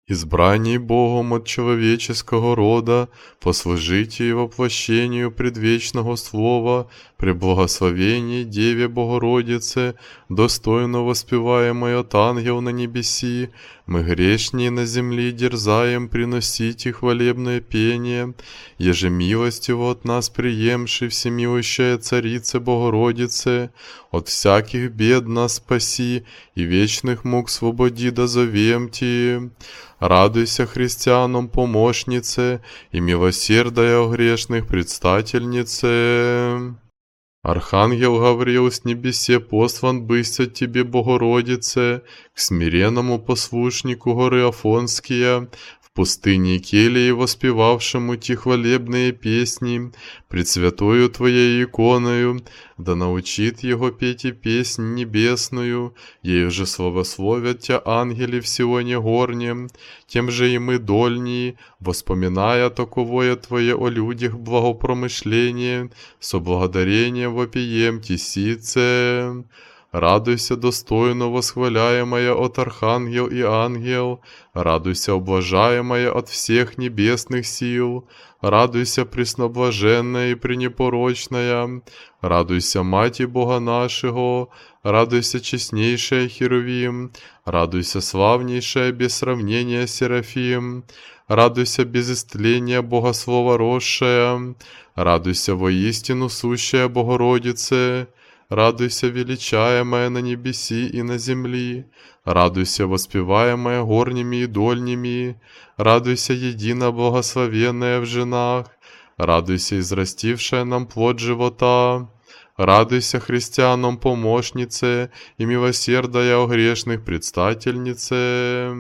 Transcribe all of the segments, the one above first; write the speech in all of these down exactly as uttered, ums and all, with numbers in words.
избранный Богом от человеческого рода, послужите и воплощению предвечного слова, при благословении Деве Богородице, достойно воспеваемой от ангел на небеси, мы грешние на земле дерзаем приносить и хвалебное пение, еже милостиво от нас приемши всемилущая Царице Богородице, от всяких бед нас спаси и вечных мук свободи дозовем Ти. Радуйся христианам помощнице и милосердая о грешных предстательнице. Архангел Гавриил с небесе послан бысть от Тебе, Богородице, к смиренному послушнику горы Афонския, в пустыне Келии воспевавшему Ти хвалебные песни, пред святою Твоей иконою, да научит его петь и песнь небесную, ею же славословят Тя ангели в Сионе горнем, тем же и мы дольние, воспоминая таковое Твое о людях благопромышление, со благодарением вопием Тисице. Радуйся, достойно восхваляемая от архангел и ангел, радуйся, облажаемая от всех небесных сил, радуйся, пресноблаженная и пренепорочная, радуйся, Мати Бога нашего, радуйся, честнейшая Херувим, радуйся, славнейшая без сравнения Серафим, радуйся, без истления Богослова росшая, радуйся, воистину сущая Богородице, радуйся, величаемая на небеси и на земли, радуйся, воспеваемая горними и дольними, радуйся, едино благословенная в женах, радуйся, израстившая нам плод живота, радуйся, христианам помощнице и милосердая о грешных предстательнице.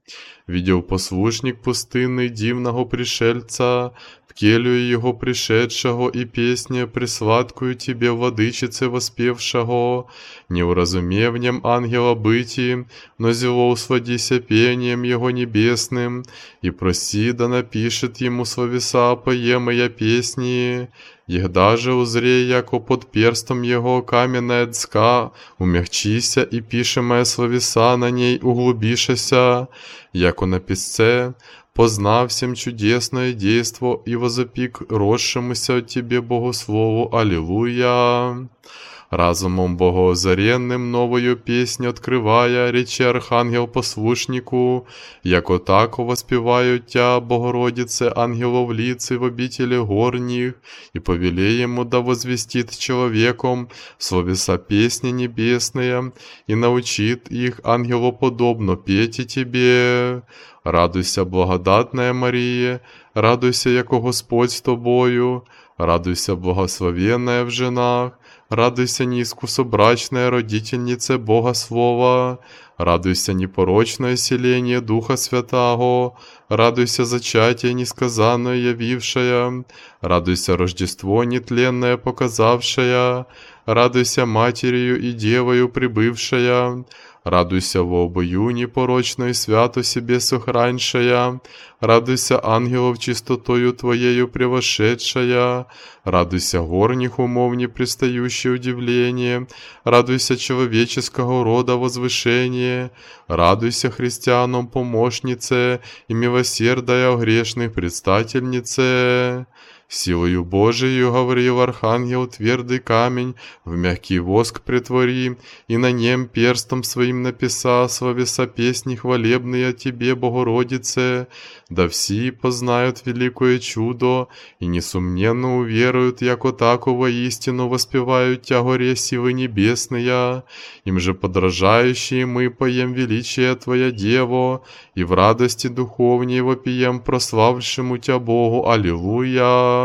Видел послушник пустынный дивного пришельца, в келью его пришедшего и песня пресладкую тебе, владычице воспевшего, не уразумевнем ангела быти, но зело усладися пением его небесным, и проси, да напишет ему словеса поемая песни, егда же узре, яко под перстом его каменная дска, умягчися и пишемая словеса на ней углубишася, яко на песце, познав всем чудесное действо и возопик росшемуся от Тебе Богослову. Аллилуйя! Разумом богоозаренным новою песню открывая, речи архангел послушнику, яко тако воспевают Тя, Богородице, ангелов лицы в обители горних, и повеле ему да возвестит человеком словеса песни небесные, и научит их ангелоподобно петь и Тебе. Радуйся, благодатная Мария, радуйся, яко Господь с тобою, радуйся, благословенная в женах, радуйся, неискусобрачная родительница Бога Слова, радуйся, непорочное селение Духа Святаго, радуйся, зачатие несказанное явившая, радуйся, Рождество нетленное показавшая, радуйся, Матерью и Девою прибывшая, радуйся, во обою непорочной свято себе сохраншая, радуйся, ангелов чистотою Твоею превошедшая, радуйся, горних умов непрестающее удивление, радуйся, человеческого рода возвышение, радуйся, христианам помощнице и милосердая о грешных предстательнице. Силою Божией, говорил архангел, твердый камень в мягкий воск претвори, и на нем перстом своим написа словеса песни хвалебные о Тебе, Богородице, да все познают великое чудо, и несомненно уверуют, яко тако воистину воспевают Тя горе силы небесные, им же подражающие мы поем величие Твоя Дево, и в радости духовней вопием прославившему Тя Богу. Аллилуйя!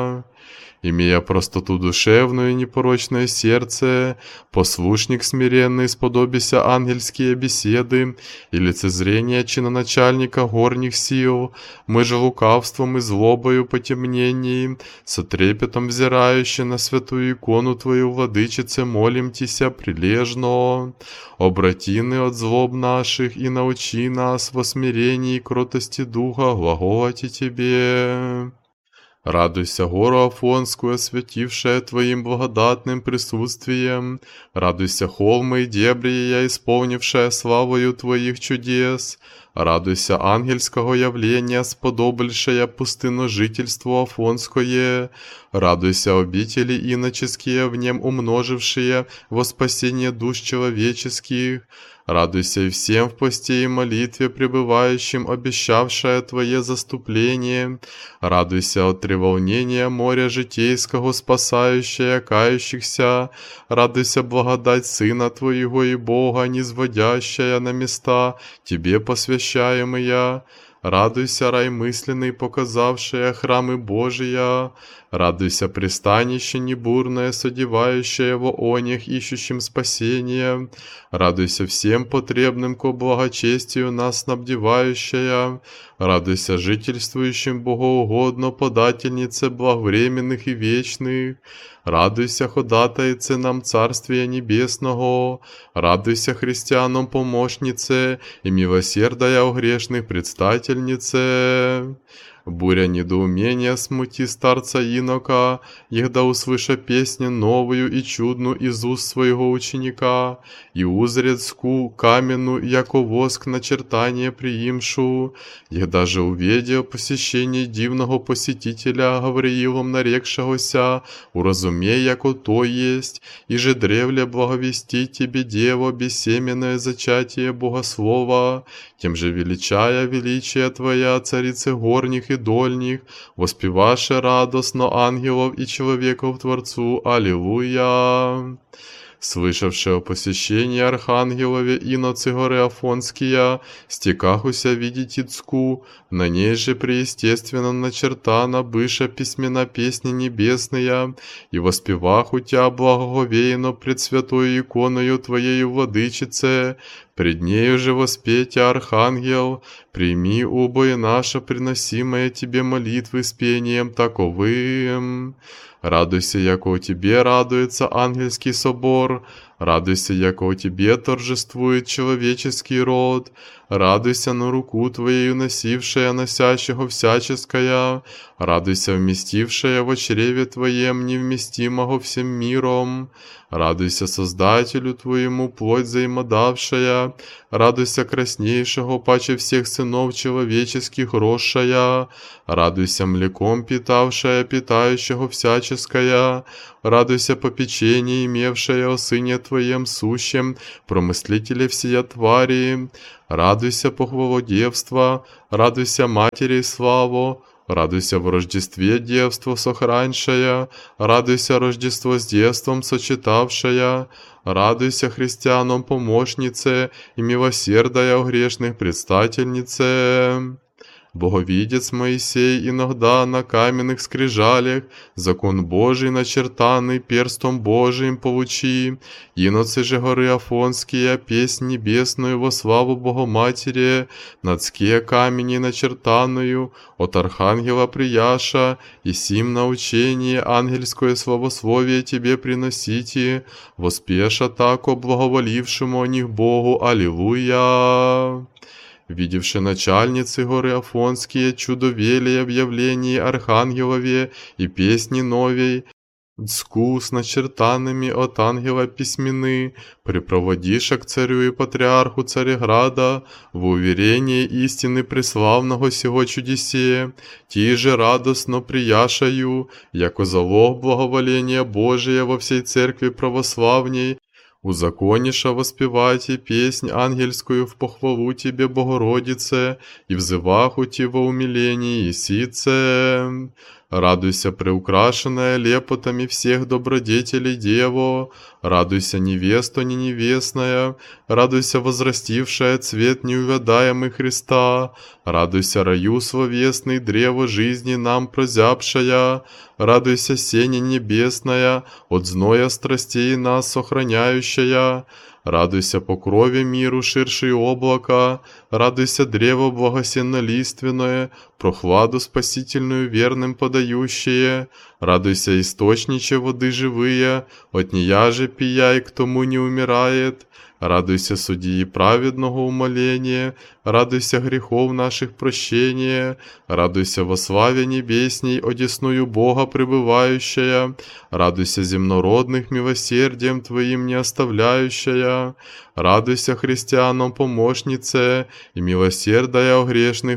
Имея простоту душевную и непорочное сердце, послушник смиренный, сподобися ангельские беседы и лицезрения чиноначальника горних сил, мы же лукавством и злобою потемнений, со трепетом взирающие на святую икону Твою, владычице, молим Тися прилежно. Обрати ны от злоб наших и научи нас во смирении и кротости духа глаголати Тебе. Радуйся, гору Афонскую, осветившая Твоим благодатным присутствием. Радуйся, холмы и дебри ее, исполнившая славою Твоих чудес. Радуйся, ангельского явления, сподобившая пустынножительство Афонское. Радуйся, обители иноческие, в нем умножившие во спасение душ человеческих. Радуйся и всем в посте и молитве пребывающим, обещавшая Твое заступление. Радуйся от треволнения моря житейского, спасающая кающихся. Радуйся, благодать Сына Твоего и Бога, низводящая на места Тебе посвящаемые. Радуйся, рай мысленный, показавшая храмы Божия. Радуйся, пристанище небурное, содевающее во онях, ищущим спасения. Радуйся всем потребным ко благочестию нас снабдевающая. Радуйся жительствующим богоугодно, подательнице благовременных и вечных. Радуйся, ходатайце нам Царствия Небесного. Радуйся, христианам помощнице и милосердая о грешных предстательнице. Буря недоумения смути старца инока, егда услыша песню новую и чудную из уст своего ученика, и узрет ску каменную, яко воск начертание приимшу, егда же увидя посещение дивного посетителя Гавриилом нарекшегося, уразумей, яко то есть, и же древле благовестить тебе, Дева, бессеменное зачатие Богослова, тем же величая величие Твоя, царицы горних и дольних, воспеваше радостно ангелов и человеков Творцу. Аллилуйя! Слышавши о посещении Архангелове иноцы горы Афонские, стекахуся видеть Ицку, на ней же преестественно начертана быша письмена песни небесная, и воспеваху Тя благоговейно пред святою иконою Твоею Владычице, пред нею же воспейте, Архангел, прими убое наше приносимое Тебе молитвы с пением таковым. Радуйся, яко у Тебе радуется ангельский собор, радуйся, яко у Тебе торжествует человеческий род, радуйся на руку Твоею носившая носящего всяческое, радуйся вместившая во чреве Твоем невместимого всем миром, радуйся Создателю Твоему плоть взаимодавшая, радуйся краснейшего паче всех сынов человеческих росшая, радуйся млеком питавшая питающего всяческое, радуйся попечение имевшая о Сыне Твоем сущем, промыслителе всея твари, радуйся похвало девства, радуйся матери славу, радуйся в Рождестве девство сохраншая, радуйся Рождество с девством сочетавшая, радуйся христианам помощнице и милосердая о грешных предстательнице. Боговидец Моисей иногда на каменных скрижалях закон Божий начертанный перстом Божиим получи, иноцы же горы Афонские песнь небесную во славу Богоматери, надские камени начертанную от Архангела Прияша, и сим научение ангельское славословие Тебе приносите, воспеша тако благоволившему о них Богу. Аллилуйя! Видевши начальницы горы Афонские чудовелие в явлении Архангелове и песни новей, дску с начертанными от ангела письмены, припроводиша к царю и патриарху Цареграда в уверение истины преславного сего чудесе, ти же радостно прияшаю, яко залог благоволения Божия во всей церкви православней, узакониша воспевайте песнь ангельскую в похвалу Тебе, Богородице, и взываху Тебе во умилении Исице. Радуйся, преукрашенная лепотами всех добродетелей Дево, радуйся, невеста не невестная, радуйся, возрастившая цвет неувядаемый Христа, радуйся, раю словесный, древо жизни нам прозябшая, радуйся, сене небесная, от зноя страстей нас сохраняющая, радуйся, покрове миру ширшие облака, радуйся, древо благосенно-лиственное, прохладу спасительную верным подающее, радуйся, источниче воды живые, от нея же пияй, к тому не умирает, Радуйся судьи праведного умоления, радуйся грехов наших прощения, радуйся во славе небесней, одесную Бога пребывающая, радуйся земнородных милосердием Твоим не оставляющая, радуйся христианам помощнице и милосердая о грешных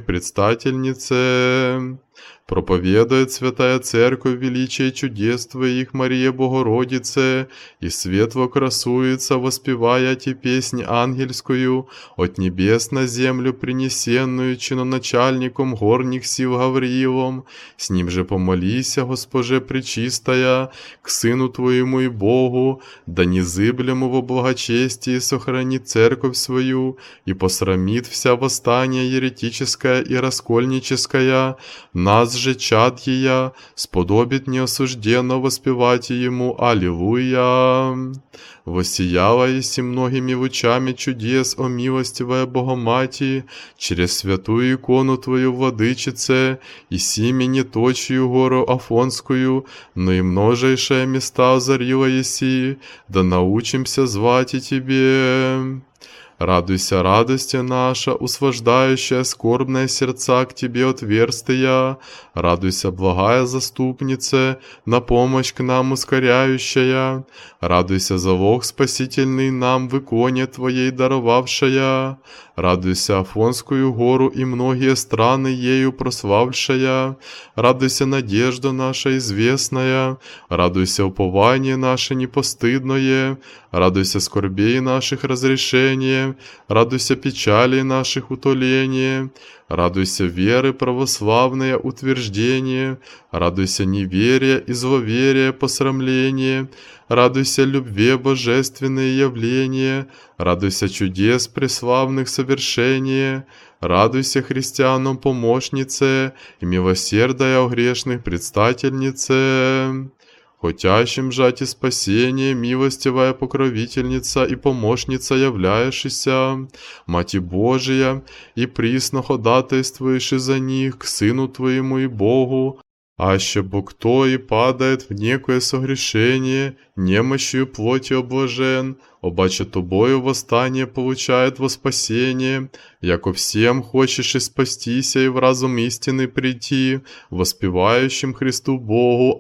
предстательнице. Проповедует Святая Церковь величие чудес Твоих, Мария Богородице, и светло красуется, воспевая те песнь ангельскую, от небес на землю принесенную чиноначальником горних сил Гавриилом. С ним же помолися, Госпоже Пречистая, к Сыну Твоему и Богу, да незыблемо во благочестии сохранит Церковь свою, и посрамит вся восстание еретическое и раскольническое, нас же чад ея, сподобит неосужденно воспевать ему Аллилуйя. Воссияла еси многими лучами чудес, о милостивая Богомати, через святую икону Твою, Владычице, и сими не точью гору Афонскую, но и множайшие места озарила еси, да научимся звать и Тебе. Радуйся, радости наша, услаждающая скорбные сердца к Тебе отверстия. Радуйся, благая заступница, на помощь к нам ускоряющая. Радуйся, залог спасительный нам в иконе Твоей даровавшая. Радуйся, Афонскую гору и многие страны ею прославшая. Радуйся, надежда наша известная. Радуйся, упование наше непостыдное. Радуйся, скорбей наших разрешение. Радуйся, печали наших утоление. Радуйся, веры православное утверждение. Радуйся, неверие и зловерие посрамление. Радуйся, любви божественные явления. Радуйся, чудес преславных совершения. Радуйся, христианам помощнице и милосердая о грешных предстательнице. Хотящим жать и спасение, милостивая покровительница и помощница являешься, Мати Божия, и присно ходатайствуешь за них к Сыну Твоему и Богу, аще бо кто и падает в некое согрешение, немощью плоти облажен, обаче тобою восстание получает во спасение, яко всем хочешь и спастися и в разум истины прийти, воспевающим Христу Богу.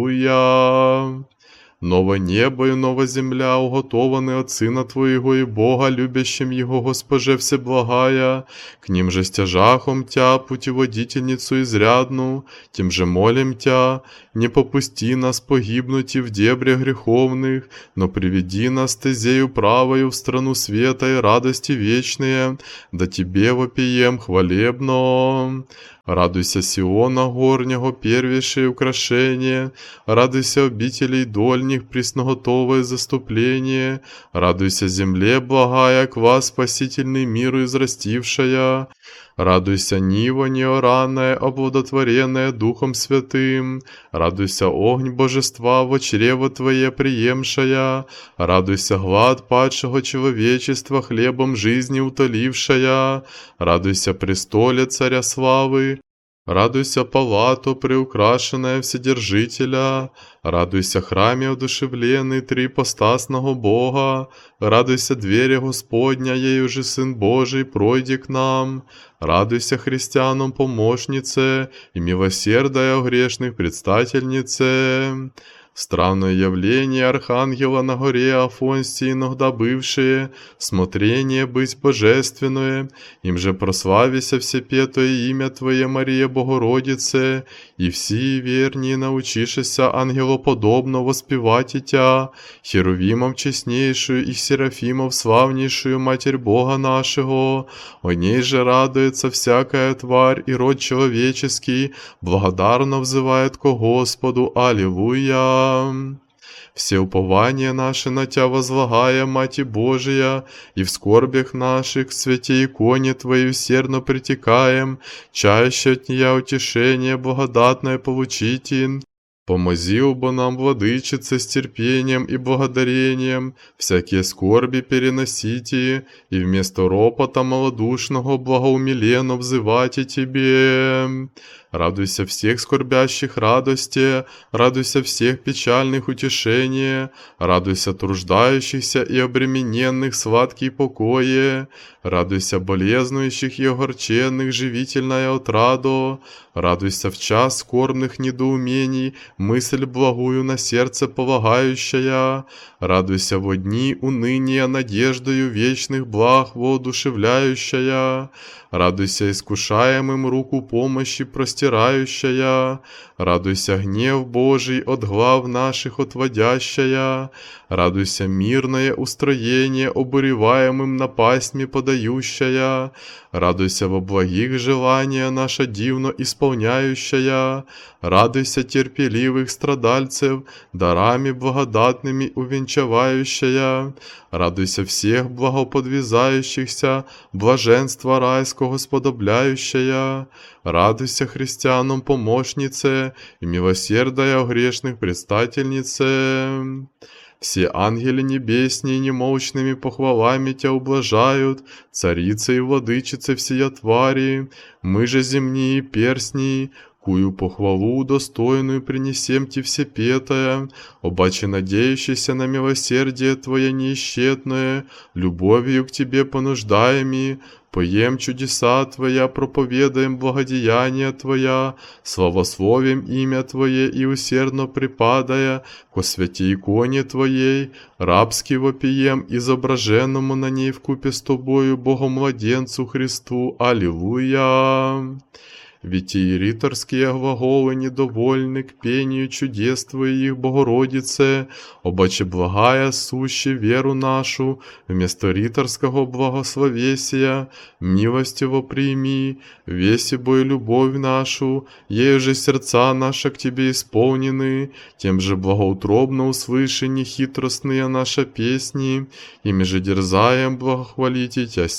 Аллилуйя! Ново небо и нова земля уготованы от Сына Твоего и Бога, любящим Его, Госпоже Всеблагая, к ним же стяжахом Тя, путеводительницу изрядну, тем же молим Тя, не попусти нас погибнуть и в дебре греховных, но приведи нас стезею правою в страну света и радости вечные, да Тебе вопием хвалебно. Радуйся, Сиона горнего, первейшее украшение, радуйся, обителей дольних, пресноготовое заступление, радуйся, земле благая, ква спасительный миру израстившая, радуйся, нива неоранная, оплодотворенная Духом Святым, радуйся, огонь божества во чрево Твое приемшая, радуйся, глад падшего человечества хлебом жизни утолившая, радуйся, престоле царя славы, радуйся, палато приукрашенная Вседержителя, радуйся, храме одушевленный трипостасного Бога, радуйся, двери Господня, ею же Сын Божий пройди к нам, радуйся, христианам помощнице и милосердая о грешных предстательнице. Странное явление архангела на горе Афонсии иногда бывшее, смотрение быть божественное, им же прославися всепетое имя Твое, Мария Богородице, и все вернее научишься ангелоподобно воспевать и Тя, херувимом честнейшую и серафимов славнейшую Матерь Бога нашего, о ней же радуется всякая тварь и род человеческий, благодарно взывает ко Господу. Аллилуйя! Все упования наши на Тя возлагая, Мати Божия, и в скорбях наших к святе иконе Твоей усердно притекаем, чаще от Нея утешение благодатное получите, Помози оба нам, Владычице, с терпением и благодарением всякие скорби переносите, и вместо ропота малодушного благоумиленно взывайте Тебе. Радуйся всех скорбящих радости, радуйся всех печальных утешения, радуйся труждающихся и обремененных сладкий покое, радуйся болезнующих и огорченных живительная отрадо, радуйся в час скорбных недоумений, мысль благую на сердце полагающая, радуйся во дни уныния надеждою вечных благ воодушевляющая, радуйся искушаемым руку помощи простирающая, радуйся гнев Божий от глав наших отводящая, радуйся мирное устроение обуреваемым напастьми подающая, радуйся во благих желания наша дивно исполняющая, радуйся терпеливых страдальцев, дарами благодатными увенчавающая, радуйся всех благоподвязающихся, блаженства райского сподобляющая, радуйся христианам помощнице и милосердая о грешных предстательнице. Все ангели небесные немолчными похвалами Тя ублажают, царица и владычица всея твари, мы же земные перстни, кую похвалу достойную принесем Ти всепетая, обаче надеющийся на милосердие Твое неисчетное, любовью к Тебе понуждаеми, поем чудеса Твоя, проповедаем благодеяния Твоя, славословим имя Твое и усердно припадая ко святой иконе Твоей, рабски вопием изображенному на ней вкупе с Тобою, Богомладенцу Христу. Аллилуйя! Ведь и риторские глаголы недовольны к пению чудес Твоих, Богородице, обаче благая суще веру нашу, вместо риторского благословесия, милостиво прими, весебо и любовь нашу, ею же сердца наши к Тебе исполнены, тем же благоутробно услыши нехитростные наши песни, ими же дерзаем благохвалить и Тя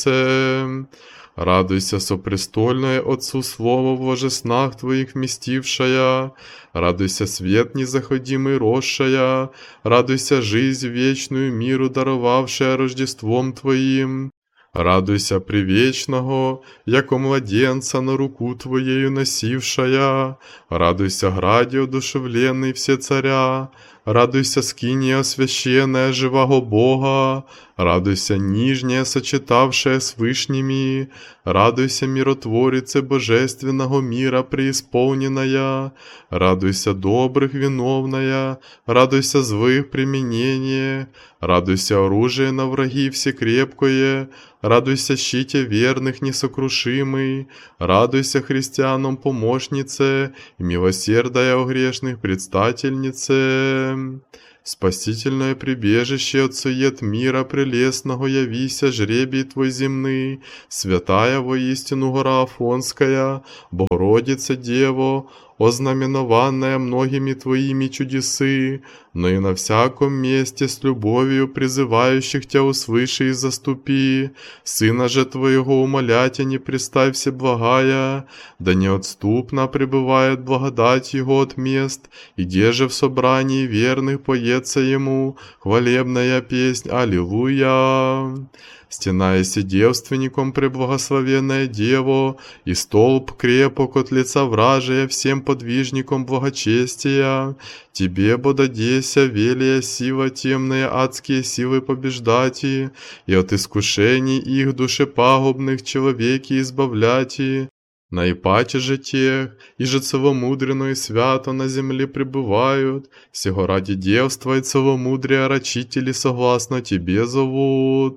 сице. Радуйся, сопрестольное Отцу Слово в ложеснах Твоих вместившая, радуйся, свет незаходимый росшая, радуйся, жизнь вечную миру даровавшая Рождеством Твоим. Радуйся, привечного, яко младенца на руку Твоею носившая, радуйся, граде одушевленный все царя, радуйся, скиния священная живого Бога, радуйся, нижняя, сочетавшая с вышними, радуйся, миротворице божественного мира преисполненная, радуйся, добрых виновная, радуйся, злых применение, радуйся, оружие на враги всекрепкое, радуйся, щите верных несокрушимый, радуйся, христианам помощнице и милосердая о грешных предстательнице. Спасительное прибежище от сует мира прелестного явися жребий Твой земный, святая воистину гора Афонская, Богородица Дево, ознаменованная многими Твоими чудесы, но и на всяком месте с любовью призывающих Тя услыши и заступи. Сына же Твоего умолятя не приставь всеблагая, да неотступно пребывает благодать Его от мест, и где же в собрании верных поется Ему хвалебная песнь Аллилуйя. Стена еси девственником преблагословенная Дево, и столб крепок от лица вражия всем подвижником благочестия. Тебе бододеся велия сила темные адские силы побеждати, и от искушений их душепагубных человеки избавляти. Наипаче же тех, и же целомудренно и свято на земле пребывают, сего ради девства и целомудрия рачители согласно Тебе зовут.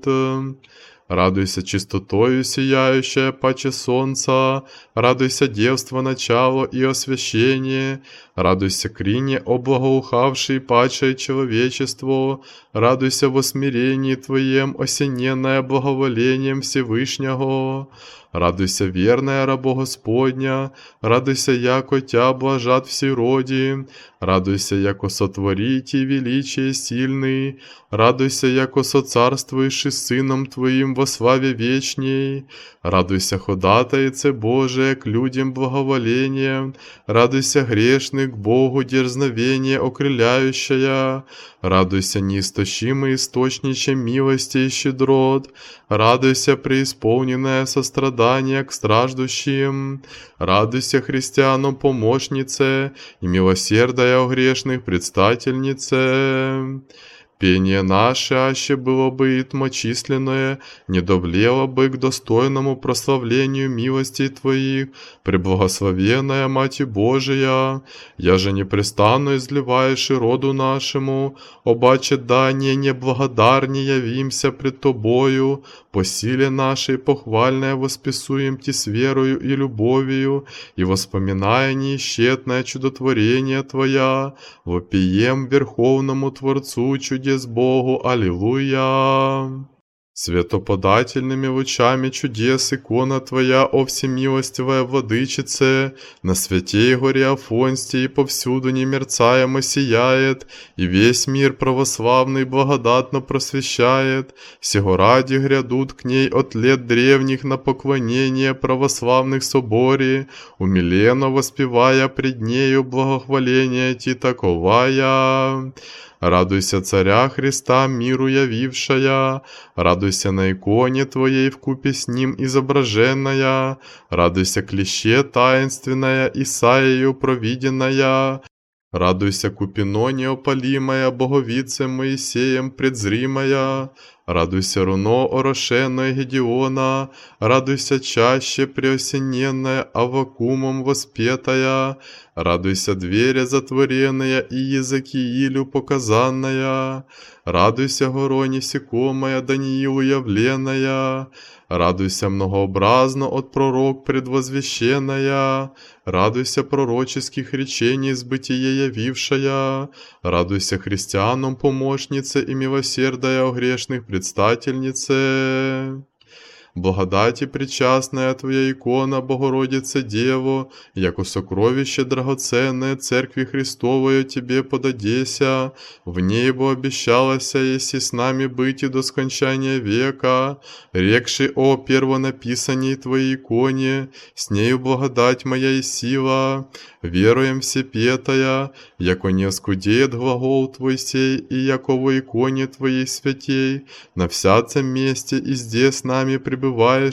Радуйся чистотою сияющая паче солнца, радуйся девство начало и освящение, радуйся крине облагоухавшей паче человечество, радуйся во смирении Твоем осененное благоволением Всевышнего. Радуйся, верная рабо Господня, радуйся, яко Тя блажат всі роді, радуйся, яко сотворите величие сильный, радуйся, яко соцарствуешь с Сыном Твоим во славе вечней. Радуйся, ходатайце Боже, к людям благоволение. Радуйся, грешный, к Богу дерзновение окрыляющая. Радуйся, неистощимый источниче милости и щедрот. Радуйся, преисполненное сострадание к страждущим. Радуйся, христианам помощнице, и милосердая о грешных предстательнице. Пение наше, аще было бы итмочисленное, не довлело бы к достойному прославлению милостей Твоих, преблагословенная Мать Божия, я же непрестанно изливаешь и роду нашему, обаче дание неблагодарне явимся пред Тобою, по силе нашей похвальное восписуем Ти с верою и любовью, и воспоминая неисчетное чудотворение Твоя, вопием Верховному Творцу чудес Богу, аллилуйя. Светоподательными лучами чудес икона Твоя, о всемилостивая Владычице, на святей горе Афонстии повсюду немерцаемо сияет, и весь мир православный благодатно просвещает. Сего ради грядут к ней от лет древних на поклонение православных соборе, умиленно воспевая пред нею благохваление Ти таковая. Радуйся, Царя Христа, миру явившая, радуйся на иконе Твоей вкупе с Ним изображенная, радуйся клеще таинственная, Исаию провиденная, радуйся купино неопалимая, боговицем Моисеем предзримая, радуйся руно орошенное Гедеона, радуйся чаще преосененная, Аввакумом воспетая, радуйся двери затворенная и Езекиилю показанная, радуйся горо несекомая, Даниилу явленная, радуйся многообразно от пророк предвозвещенная, радуйся пророческих речений с бытие явившая, радуйся христианам помощнице и милосердая о грешных предстательнице. Благодати причастная Твоя икона, Богородице Дево, яко сокровище драгоценное Церкви Христовой Тебе подадеся, в ней бы обещалася, если с нами быть и до скончания века, рекши о первонаписанней Твоей иконе, с нею благодать моя и сила, веруем всепетая, яко не оскудеет глагол Твой сей, и яко во иконе Твоей святей, на всяцем месте и здесь с нами пребываешь,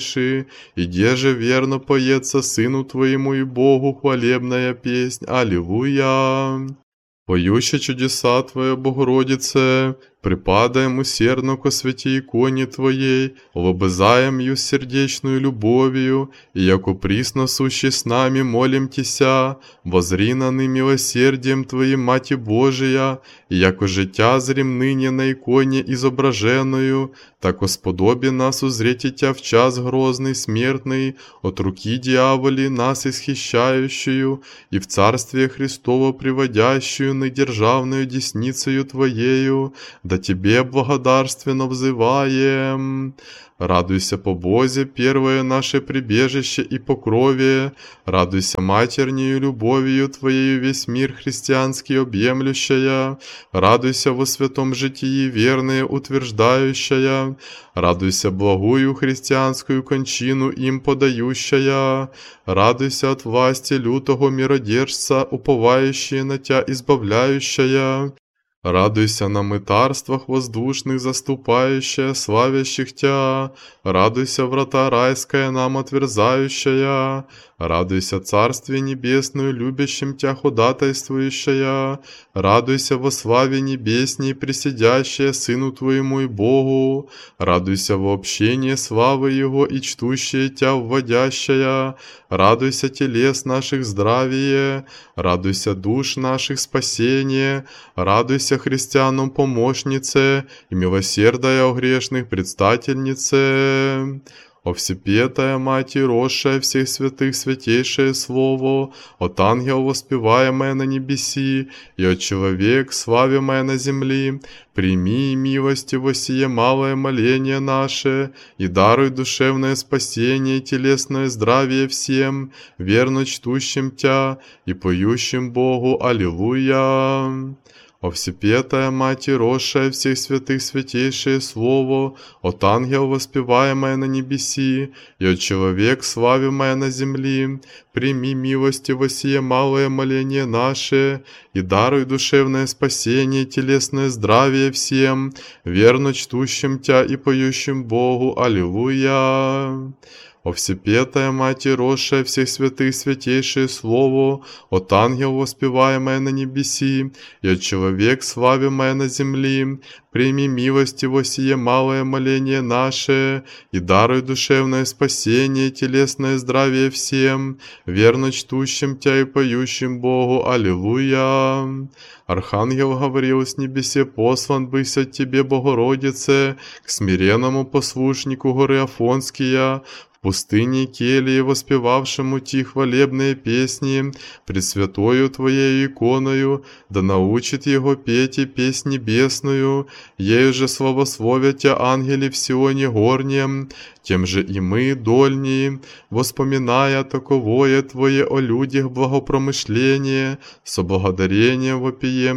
и где же верно поется Сыну Твоему и Богу хвалебная песнь. Аллилуйя! Поюща чудеса Твоя, Богородице, припадаем усердно ко святей иконе Твоей, лобызаем ее сердечную любовью, и яко присно сущий с нами молим Тися, возри на ны милосердием Твоим, Мати Божия, и яко життя зрим ныне на иконе изображенную, так сподоби нас узреть Тя в час грозный смертный, от руки дьяволи нас исхищающую, и в Царствие Христово приводящую на державную десницею Твоею, да Тебе благодарственно взываем. Радуйся по Бозе, первое наше прибежище и покровие, радуйся матернею любовью Твоею весь мир христианский объемлющая, радуйся во святом житии верное утверждающая, радуйся благую христианскую кончину им подающая, радуйся от власти лютого миродержца, уповающие на Тя избавляющая. Радуйся на мытарствах воздушных заступающая, славящих Тя, радуйся врата райская нам отверзающая, радуйся Царствие Небесную любящим Тя ходатайствующая, радуйся во славе небесней присидящая Сыну Твоему и Богу, радуйся во общении славы Его и чтущая Тя вводящая, радуйся телес наших здравие, радуйся душ наших спасение, радуйся христианам помощнице и милосердая о грешных предстательнице. О всепетая Мать, росшая всех святых святейшее Слово, от ангел воспеваемое на небеси, и от человек славимое на земли, прими милостиво сие малое моление наше, и даруй душевное спасение и телесное здравие всем, верно чтущим Тя и поющим Богу. Аллилуйя! О Всепетая Мать, росшая всех святых святейшее Слово, от ангел воспеваемое на небеси, и от человек славимое на земли, прими милостиво сие малое моление наше, и даруй душевное спасение, телесное здравие всем, верно чтущим Тя и поющим Богу. Аллилуйя! О Всепетая Мать, росшая всех святых святейшее Слово, от ангел воспеваемое на небеси, и от человек славимое на земли, прими милостиво сие малое моление наше, и даруй душевное спасение, телесное здравие всем, верно чтущим Тя и поющим Богу. Аллилуйя! Архангел говорил с небесе: послан бысь от Тебе, Богородице, к смиренному послушнику горы Афонския, в пустыне Келии, воспевавшему Ти хвалебные песни, пресвятою Твоею иконою, да научит его петь и песнь небесную, ею же славословят Тя ангели в Сионе горнем, тем же и мы, дольние, воспоминая таковое Твое о людях благопромышление, со благодарением вопием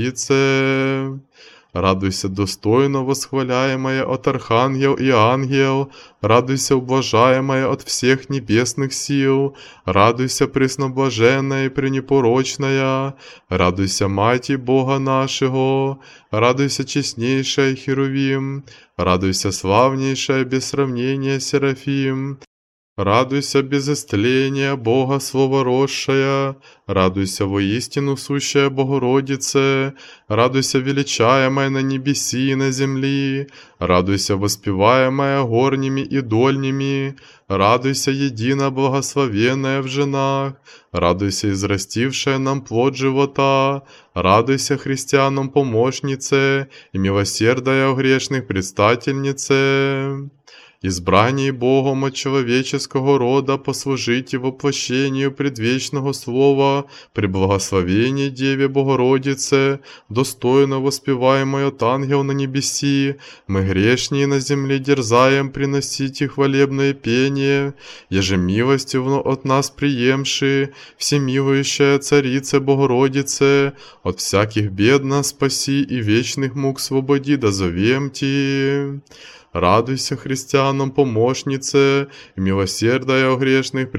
Тисице. Радуйся, достойно восхваляемая от архангел и ангел, радуйся, ублажаемая от всех небесных сил, радуйся, пресноблаженная и пренепорочная, радуйся, Мати Бога нашего, радуйся, честнейшая Херувим, радуйся, славнейшая без сравнения Серафим. Радуйся, без истления, Бога словоросшая, радуйся, воистину сущая Богородице, радуйся, величаемая на небеси и на земли, радуйся, воспеваемая горними и дольними, радуйся, едино благословенная в женах, радуйся, израстившая нам плод живота, радуйся, христианам помощнице и милосердая о грешных предстательнице. Избрании Богом от человеческого рода послужите воплощению предвечного Слова, при благословении Деве Богородице, достойно воспеваемой от ангел на небеси, мы грешние на земле дерзаем приносите хвалебное пение, еже милостивно от нас приемши, всемилующая Царица Богородице, от всяких бед нас спаси и вечных мук свободи дозовем Ти. Радуйся, христианам помощнице, и милосердая о грешных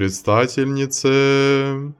предстательнице.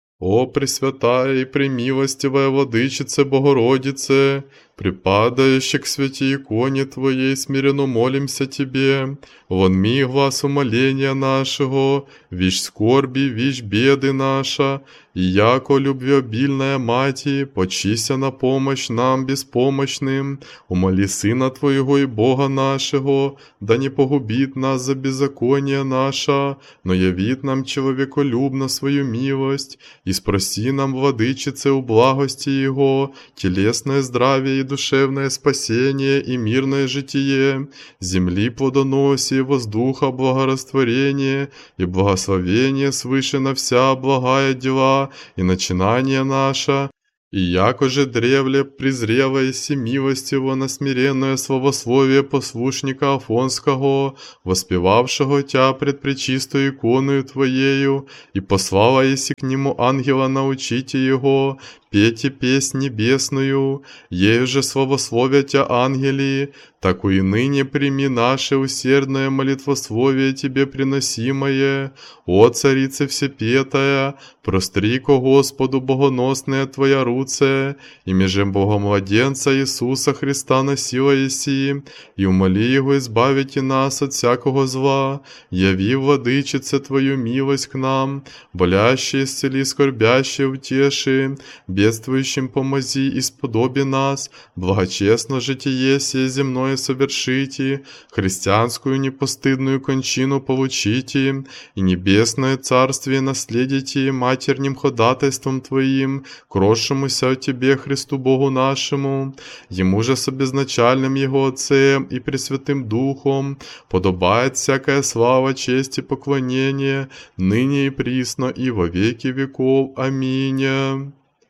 О пресвятая и премилостивая Владычице Богородице, припадающая к святой иконе Твоей, смиренно молимся Тебе, вонми глаз умоления нашего, вещь скорби, вещь беды наша, и яко любвеобильная Мати, почися на помощь нам беспомощным, умоли Сына Твоего и Бога нашего, да не погубит нас за беззаконие наша, но явит нам человеколюбно свою милость, и спроси нам, Владычице, у благости Его, телесное здравие и душевное спасение и мирное житие, земли плодоносие, воздуха благорастворение и благословение свыше на вся благая дела и начинание наше, и яко же древле презрелое всемилостиво на смиренное славословие послушника Афонского, воспевавшего Тя пред пречистою иконою Твоею, и послала еси к нему ангела научите его, пейте песнь небесную, ею же славословят Тя ангели, таку и ныне прими наше усердное молитвословие Тебе приносимое, о Царице Всепетая, простри ко Господу богоносная Твоя руце, и межем Богомладенца Иисуса Христа носила еси, и умоли Его избавить и нас от всякого зла, яви, Владычице, Твою милость к нам, болящие исцели, скорбящие утеши, бедствующим помози и сподоби нас, благочестно житие сие земное совершите, христианскую непостыдную кончину получите, и небесное царствие наследите матерним ходатайством Твоим, крошемуся о Тебе, Христу Богу нашему, Ему же с обезначальным Его Отцем и Пресвятым Духом подобает всякая слава, честь и поклонение, ныне и присно и во веки веков. Аминь.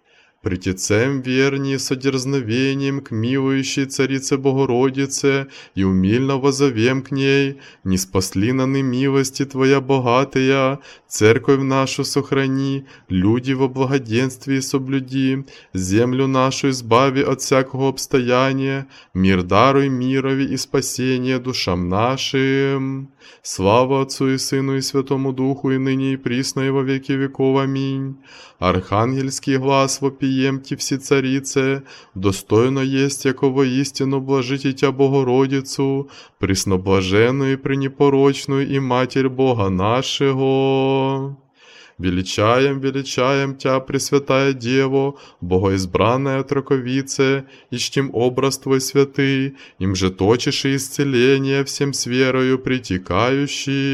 Притецем верни с одерзновением к милующей Царице Богородице, и умильно возовем к ней, не спасли наны милости Твоя богатая, церковь нашу сохрани, люди во благоденствии соблюди, землю нашу избави от всякого обстояния, мир даруй мирови и спасение душам нашим. Слава Отцу и Сыну и Святому Духу, и ныне и присно и во веки веков. Аминь. Архангельский глас вопиемте все царице, достойно есть, яко воистину блажите Тя Богородицу, пресноблаженную и пренепорочную и Матерь Бога нашего. Величаем, величаем Тя, Пресвятая Дево, Богоизбранная Троковице, и чтим образ Твой святый, им же точишь и исцеление всем с верою притекающий.